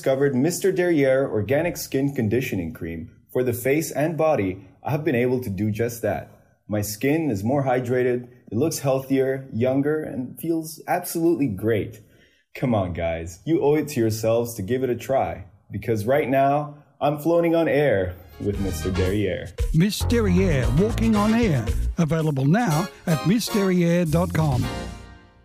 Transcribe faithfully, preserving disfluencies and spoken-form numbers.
discovered Mister Derriere Organic Skin Conditioning Cream for the face and body, I've been able to do just that. My skin is more hydrated, it looks healthier, younger, and feels absolutely great. Come on, guys, you owe it to yourselves to give it a try, because right now, I'm floating on air with Mister Derriere. Miss Derriere Walking on Air. Available now at miss derriere dot com.